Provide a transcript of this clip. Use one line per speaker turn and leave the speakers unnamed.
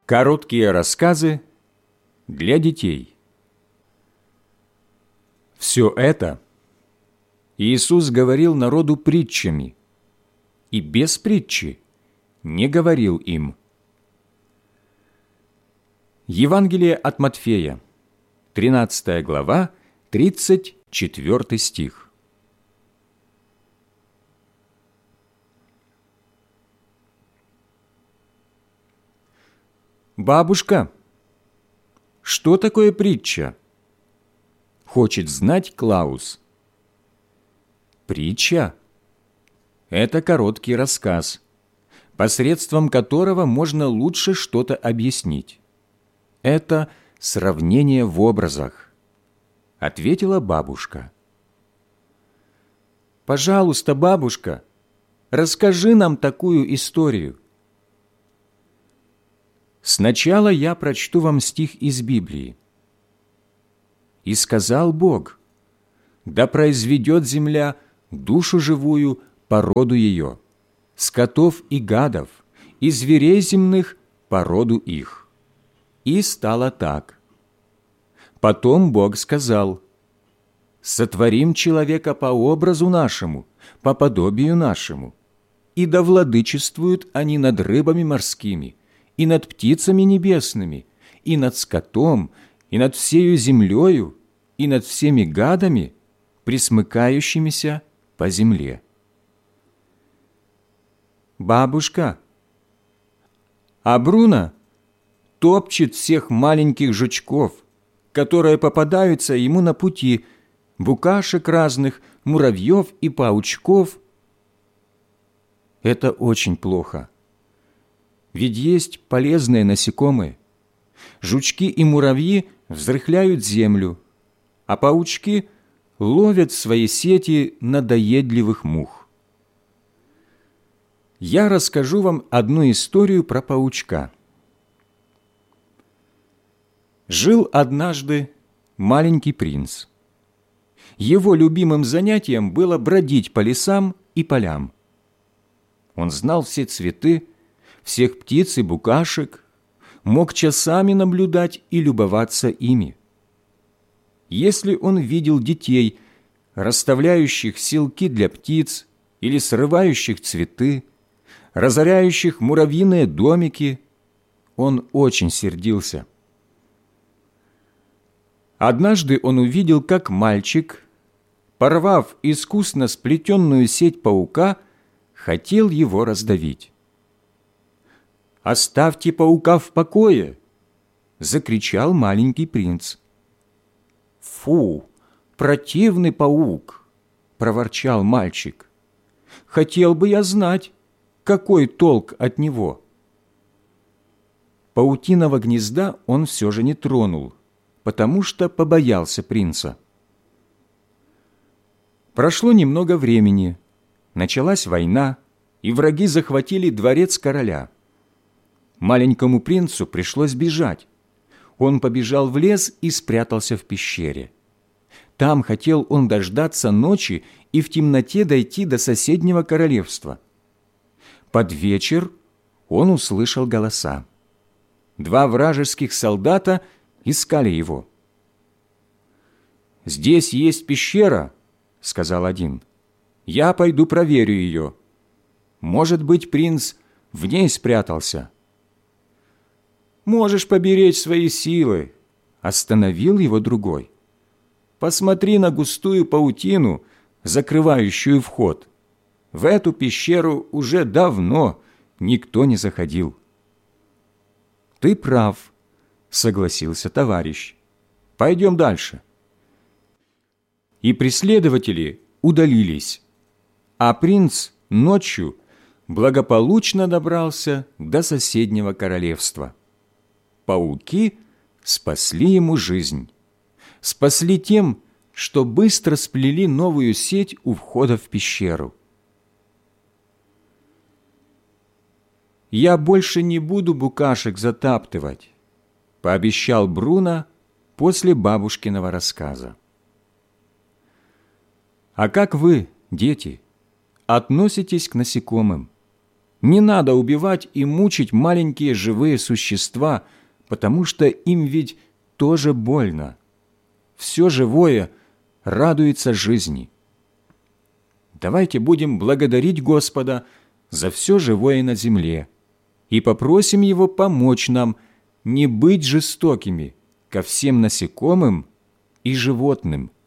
Короткие рассказы для детей. Все это Иисус говорил народу притчами, и без притчи не говорил им. Евангелие от Матфея, 13 глава, 34 стих. «Бабушка, что такое притча?» – хочет знать Клаус. Притча – это короткий рассказ, посредством которого можно лучше что-то объяснить. Это сравнение в образах, – ответила бабушка. «Пожалуйста, бабушка, расскажи нам такую историю». Сначала я прочту вам стих из Библии. «И сказал Бог, да произведет земля душу живую по роду ее, скотов и гадов, и зверей земных по роду их. И стало так. Потом Бог сказал, сотворим человека по образу нашему, по подобию нашему, и да владычествуют они над рыбами морскими, и над птицами небесными, и над скотом, и над всею землею, и над всеми гадами, пресмыкающимися по земле». «Бабушка, а Бруно топчет всех маленьких жучков, которые попадаются ему на пути, букашек разных, муравьев и паучков. Это очень плохо. Ведь есть полезные насекомые. Жучки и муравьи взрыхляют землю, а паучки ловят в свои сети надоедливых мух. Я расскажу вам одну историю про паучка. Жил однажды маленький принц. Его любимым занятием было бродить по лесам и полям. Он знал все цветы, всех птиц и букашек, мог часами наблюдать и любоваться ими. Если он видел детей, расставляющих селки для птиц или срывающих цветы, разоряющих муравьиные домики, он очень сердился. Однажды он увидел, как мальчик, порвав искусно сплетенную сеть паука, хотел его раздавить. «Оставьте паука в покое!» – закричал маленький принц. «Фу, противный паук!» – проворчал мальчик. «Хотел бы я знать, какой толк от него?» Паутиного гнезда он все же не тронул, потому что побоялся принца. Прошло немного времени, началась война, и враги захватили дворец короля. Маленькому принцу пришлось бежать. Он побежал в лес и спрятался в пещере. Там хотел он дождаться ночи и в темноте дойти до соседнего королевства. Под вечер он услышал голоса. 2 вражеских солдата искали его. «Здесь есть пещера», — сказал один. «Я пойду проверю ее. Может быть, принц в ней спрятался». «Можешь поберечь свои силы», — остановил его другой. «Посмотри на густую паутину, закрывающую вход. В эту пещеру уже давно никто не заходил». «Ты прав», — согласился товарищ. «Пойдем дальше». И преследователи удалились, а принц ночью благополучно добрался до соседнего королевства. Пауки спасли ему жизнь. Спасли тем, что быстро сплели новую сеть у входа в пещеру. «Я больше не буду букашек затаптывать», – пообещал Бруно после бабушкиного рассказа. А как вы, дети, относитесь к насекомым? Не надо убивать и мучить маленькие живые существа, потому что им ведь тоже больно. Все живое радуется жизни. Давайте будем благодарить Господа за все живое на земле и попросим Его помочь нам не быть жестокими ко всем насекомым и животным,